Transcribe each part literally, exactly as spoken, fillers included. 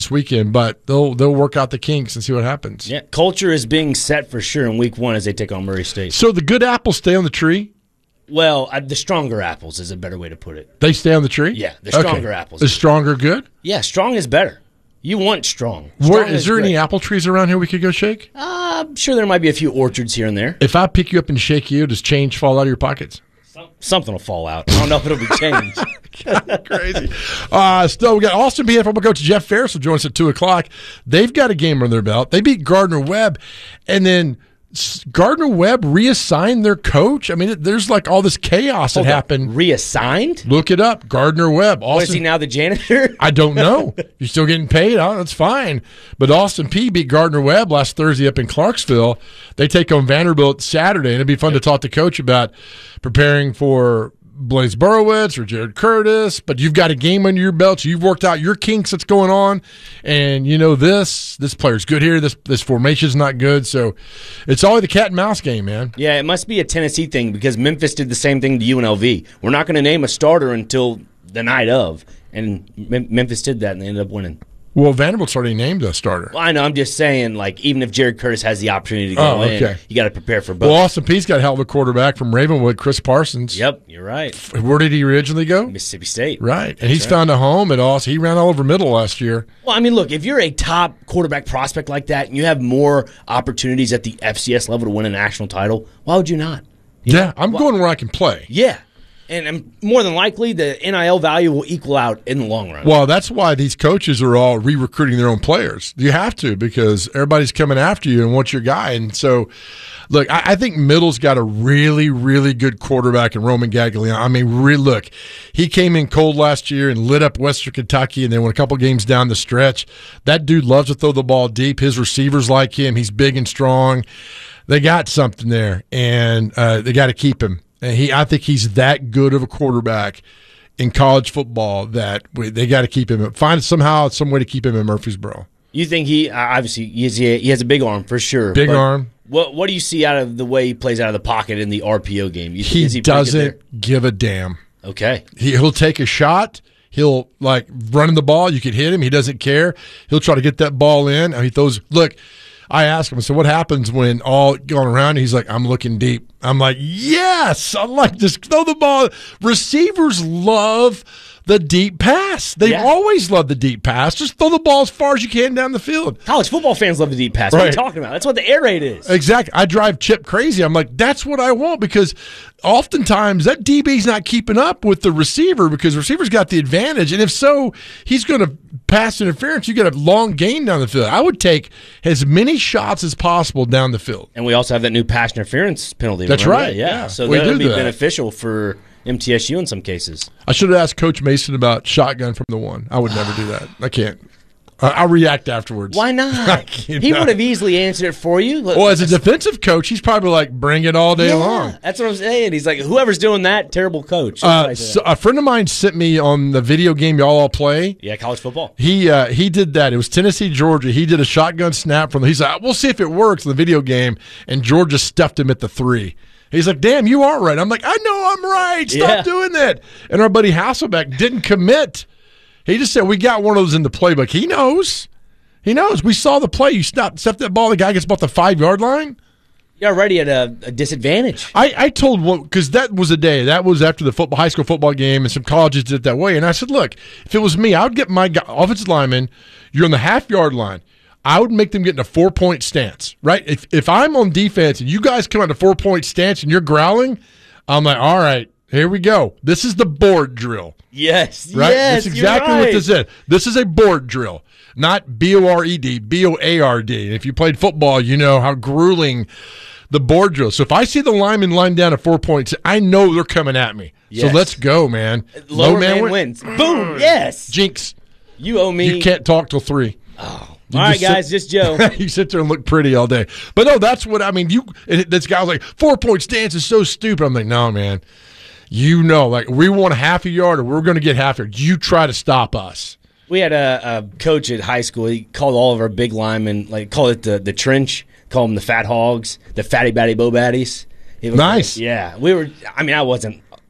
this weekend, but they'll they'll work out the kinks and see what happens. Yeah, culture is being set for sure in week one as they take on Murray State. So the good apples stay on the tree? Well, uh, the stronger apples is a better way to put it. They stay on the tree? Yeah, the stronger okay. apples. Is stronger good? Yeah, strong is better. You want strong. strong Where, is there good. any apple trees around here we could go shake? Uh, I'm sure there might be a few orchards here and there. If I pick you up and shake you, does change fall out of your pockets? Something will fall out. I don't know if it'll be changed. Crazy. Uh, still, we got Austin Peay football coach Jeff Ferris will join us at two o'clock. They've got a game under their belt. They beat Gardner-Webb, and then Gardner-Webb reassigned their coach. I mean, there's like all this chaos that Hold on. happened. Reassigned? Look it up. Gardner-Webb. What, is Austin, he now the janitor? I don't know. You're still getting paid. Oh, that's fine. But Austin Peay beat Gardner-Webb last Thursday up in Clarksville. They take on Vanderbilt Saturday, and it'd be fun to talk to Coach about preparing for Blaze Borowitz or Jared Curtis, but you've got a game under your belt. So you've worked out your kinks that's going on, and you know this this player's good here. This this formation's not good, so it's always the cat and mouse game, man. Yeah, it must be a Tennessee thing because Memphis did the same thing to U N L V. We're not going to name a starter until the night of, and Mem- Memphis did that, and they ended up winning. Well, Vanderbilt's already named a starter. Well, I know. I'm just saying, like, even if Jared Curtis has the opportunity to go Oh, okay. in, you got to prepare for both. Well, Austin Peay's got a hell of a quarterback from Ravenwood, Chris Parsons. Yep, you're right. Where did he originally go? Mississippi State. Right, and he's right. found a home at Austin. He ran all over middle last year. Well, I mean, look, if you're a top quarterback prospect like that and you have more opportunities at the F C S level to win a national title, why would you not? You yeah, know? I'm well, going where I can play. Yeah. And, and more than likely, the N I L value will equal out in the long run. Well, that's why these coaches are all re-recruiting their own players. You have to because everybody's coming after you and wants your guy. And so, look, I, I think Middle's got a really, really good quarterback in Roman Gagliano. I mean, re- look, he came in cold last year and lit up Western Kentucky and then went a couple games down the stretch. That dude loves to throw the ball deep. His receivers like him. He's big and strong. They got something there, and uh, they got to keep him. And he, I think he's that good of a quarterback in college football that we, they got to keep him. Find somehow some way to keep him in Murfreesboro. You think he obviously he has, he has a big arm for sure. Big arm. What what do you see out of the way he plays out of the pocket in the R P O game? You, he, is he doesn't give a damn. Okay, he, he'll take a shot. He'll like running the ball. You could hit him. He doesn't care. He'll try to get that ball in. And he throws. Look. I asked him, I said, what happens when all going around? He's like, I'm looking deep. I'm like, yes. I'm like, just throw the ball. Receivers love the deep pass. They've yeah. always loved the deep pass. Just throw the ball as far as you can down the field. College football fans love the deep pass. Right. What are you talking about? That's what the air raid is. Exactly. I drive Chip crazy. I'm like, that's what I want because oftentimes that D B's not keeping up with the receiver because the receiver's got the advantage. And if so, he's going to pass interference. You get a long gain down the field. I would take as many shots as possible down the field. And we also have that new pass interference penalty. That's remember? right. Yeah. yeah. So we that'll be that. beneficial for M T S U in some cases. I should have asked Coach Mason about shotgun from the one. I would never do that. I can't. I'll react afterwards. Why not? He would have easily answered it for you. Well, as a defensive coach, he's probably like, bring it all day yeah, long. That's what I'm saying. He's like, whoever's doing that, terrible coach. Uh, so a friend of mine sent me on the video game y'all all play. Yeah, college football. He uh, he did that. It was Tennessee, Georgia. He did a shotgun snap from. He's like, we'll see if it works in the video game. And Georgia stuffed him at the three. He's like, damn, you are right. I'm like, I know I'm right. Stop yeah. doing that. And our buddy Hasselbeck didn't commit. He just said, we got one of those in the playbook. He knows. He knows. We saw the play. You stop, step that ball. The guy gets about the five-yard line. You're already at a, a disadvantage. I, I told one because that was a day. That was after the football, high school football game, and some colleges did it that way. And I said, look, if it was me, I would get my guy, offensive lineman. You're on the half-yard line. I would make them get in a four-point stance, right? If if I'm on defense and you guys come out a four-point stance and you're growling, I'm like, all right, here we go. This is the board drill. Yes, right? yes, That's exactly you're right. what this is. This is a board drill, not B O R E D, B O A R D. And if you played football, you know how grueling the board drill. So if I see the lineman line down at four points, I know they're coming at me. Yes. So let's go, man. Lower Low man, man win. wins. Boom, yes. Jinx. You owe me. You can't talk till three. Oh. You all right, just guys, sit, just Joe. You sit there and look pretty all day. But no, that's what I mean. You this guy was like, four-point stance is so stupid. I'm like, no, man. You know, like we want a half a yard or we're going to get half a yard. You try to stop us. We had a, a coach at high school. He called all of our big linemen, like, call it the, the trench, call them the fat hogs, the fatty batty bo baddies. Nice. Like, yeah. We were, I mean, I wasn't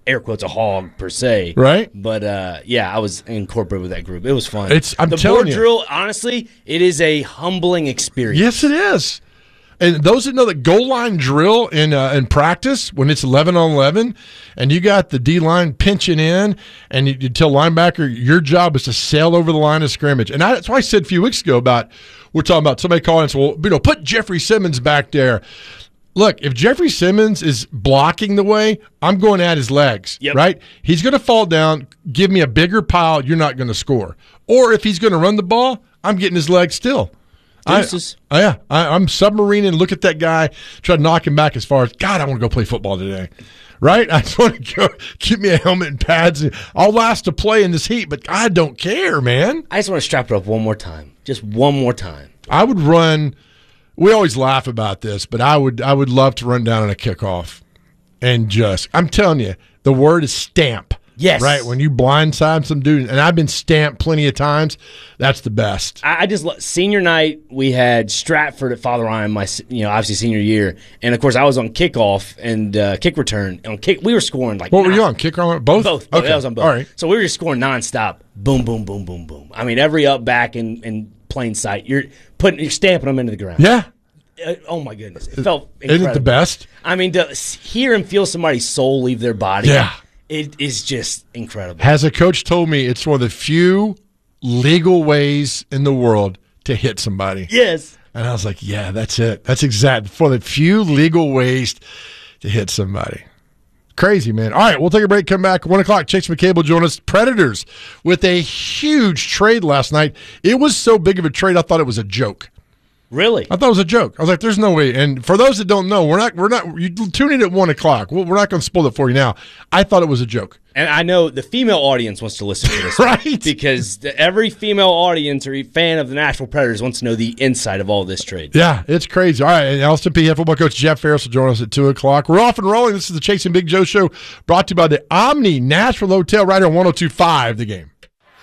air quotes a hog per se, right? But uh, yeah, I was incorporated with that group. It was fun. It's I'm the telling board you. drill. Honestly, it is a humbling experience. Yes, it is. And those that know that goal line drill in uh, in practice when it's eleven on eleven, and you got the D line pinching in, and you, you tell linebacker your job is to sail over the line of scrimmage. And I, that's why I said a few weeks ago about we're talking about somebody calling us, well, you know, put Jeffrey Simmons back there. Look, if Jeffrey Simmons is blocking the way, I'm going at his legs, yep. right? He's going to fall down, give me a bigger pile, you're not going to score. Or if he's going to run the ball, I'm getting his legs still. I, I, yeah, I, I'm submarining. Look at that guy. Try to knock him back as far as, God, I want to go play football today. Right? I just want to go get me a helmet and pads. I'll last to play in this heat, but I don't care, man. I just want to strap it up one more time. Just one more time. I would run. We always laugh about this, but I would I would love to run down on a kickoff and just, I'm telling you, the word is stamp. Yes. Right? When you blindside some dude, and I've been stamped plenty of times, that's the best. I, I just, senior night, we had Stratford at Father Ryan, my, you know, obviously senior year. And, of course, I was on kickoff and uh, kick return. On kick, we were scoring like. What were you on? Kick on both? Both. Okay. I was on both. All right. So we were just scoring nonstop. Boom, boom, boom, boom, boom. I mean, every up, back, in, in plain sight. You're putting, you're stamping them into the ground. Yeah. Uh, oh, my goodness. It felt incredible. Isn't it the best? I mean, to hear and feel somebody's soul leave their body. Yeah. It is just incredible. Has a coach told me it's one of the few legal ways in the world to hit somebody. Yes. And I was like, yeah, that's it. That's exact for the few legal ways to hit somebody. Crazy, man. All right, we'll take a break, come back. One o'clock, Chase McCabe will join us. Predators with a huge trade last night. It was so big of a trade, I thought it was a joke. Really? I thought it was a joke. I was like, "There's no way." And for those that don't know, we're not, we're not. You tune in at one o'clock. Well, we're not going to spoil it for you now. I thought it was a joke. And I know the female audience wants to listen to this, right? Because the, every female audience or fan of the Nashville Predators wants to know the inside of all this trade. Yeah, it's crazy. All right, and Elston P head football coach Jeff Ferris will join us at two o'clock. We're off and rolling. This is the Chasing Big Joe show, brought to you by the Omni Nashville Hotel, right here on one oh two point five. The Game.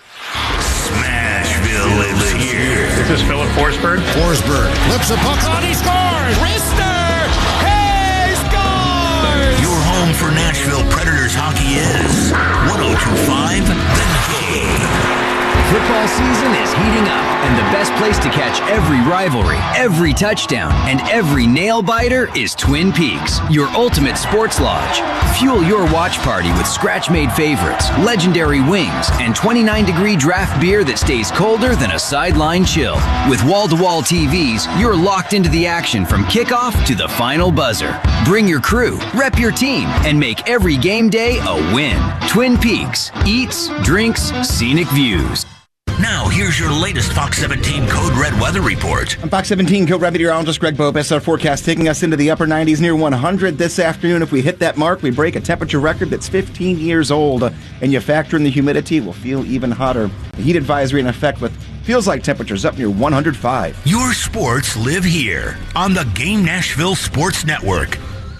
Smashville lives here. This is Philip Forsberg. Forsberg flips a puck on, he scores! Rister! He scores! Your home for Nashville Predators hockey is one oh two point five The Game. Football season is heating up, and the best place to catch every rivalry, every touchdown, and every nail-biter is Twin Peaks, your ultimate sports lodge. Fuel your watch party with scratch-made favorites, legendary wings, and twenty-nine degree draft beer that stays colder than a sideline chill. With wall-to-wall T Vs, you're locked into the action from kickoff to the final buzzer. Bring your crew, rep your team, and make every game day a win. Twin Peaks. Eats, drinks, scenic views. Now, here's your latest Fox seventeen Code Red weather report. I'm Fox seventeen Code Red meteorologist Greg Bobes. Our forecast taking us into the upper nineties near one hundred this afternoon. If we hit that mark, we break a temperature record that's fifteen years old. And you factor in the humidity, we'll feel even hotter. The heat advisory in effect with feels like temperatures up near one hundred five. Your sports live here on the Game Nashville Sports Network.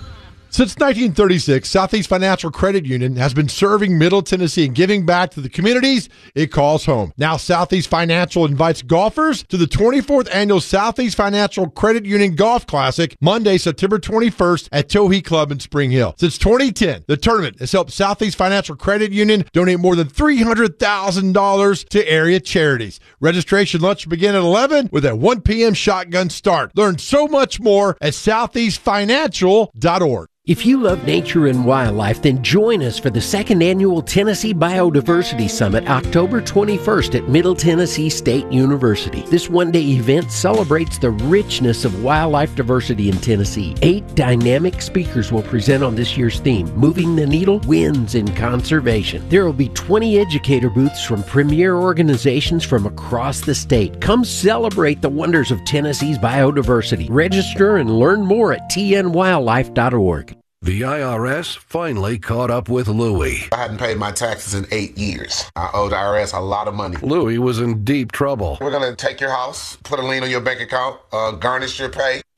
Since nineteen thirty-six, Southeast Financial Credit Union has been serving Middle Tennessee and giving back to the communities it calls home. Now, Southeast Financial invites golfers to the twenty-fourth Annual Southeast Financial Credit Union Golf Classic, Monday, September twenty-first at Towhee Club in Spring Hill. Since twenty ten, the tournament has helped Southeast Financial Credit Union donate more than three hundred thousand dollars to area charities. Registration lunch will begin at eleven with a one p.m. shotgun start. Learn so much more at southeast financial dot org. If you love nature and wildlife, then join us for the second annual Tennessee Biodiversity Summit, October twenty-first at Middle Tennessee State University. This one-day event celebrates the richness of wildlife diversity in Tennessee. Eight dynamic speakers will present on this year's theme, Moving the Needle, Wins in Conservation. There will be twenty educator booths from premier organizations from across the state. Come celebrate the wonders of Tennessee's biodiversity. Register and learn more at t n wildlife dot org. The I R S finally caught up with Louie. I hadn't paid my taxes in eight years. I owed the I R S a lot of money. Louie was in deep trouble. We're going to take your house, put a lien on your bank account, uh, garnish your pay.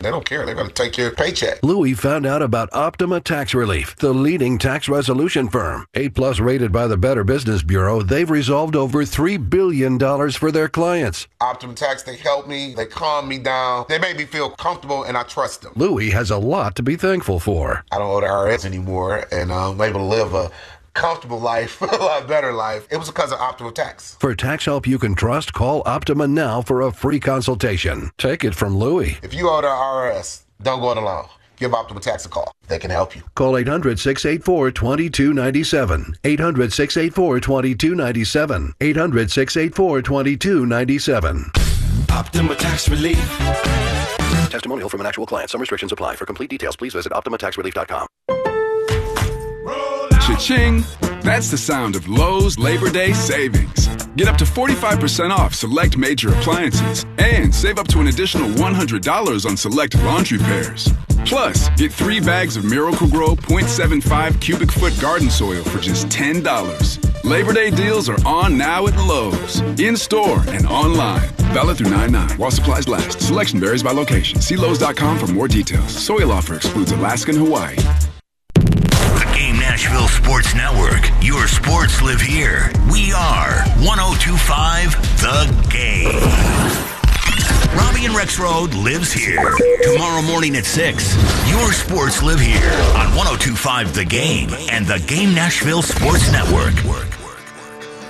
They don't care. They're going to take your paycheck. Louis found out about Optima Tax Relief, the leading tax resolution firm. A plus rated by the Better Business Bureau, they've resolved over three billion dollars for their clients. Optima Tax, they help me. They calm me down. They make me feel comfortable, and I trust them. Louis has a lot to be thankful for. I don't owe the I R S anymore, and I'm able to live a comfortable life, a lot better life. It was because of Optima Tax. For tax help you can trust, call Optima now for a free consultation. Take it from Louis. If you owe the I R S, don't go it alone. Give Optima Tax a call. They can help you. Call eight hundred, six eight four, two two nine seven. eight hundred, six eight four, two two nine seven. eight hundred, six eight four, two two nine seven. Optima Tax Relief. Testimonial from an actual client. Some restrictions apply. For complete details, please visit optima tax relief dot com. Cha-ching! That's the sound of Lowe's Labor Day savings. Get up to forty-five percent off select major appliances and save up to an additional one hundred dollars on select laundry pairs. Plus, get three bags of Miracle-Gro point seven five cubic foot garden soil for just ten dollars. Labor Day deals are on now at Lowe's, in-store and online. Valid through nine nine while supplies last. Selection varies by location. See Lowe's dot com for more details. Soil offer excludes Alaska and Hawaii. Game Nashville Sports Network. Your sports live here. We are one oh two point five The Game. Robbie and Rex Road lives here. Tomorrow morning at six. Your sports live here on one oh two point five The Game and the Game Nashville Sports Network.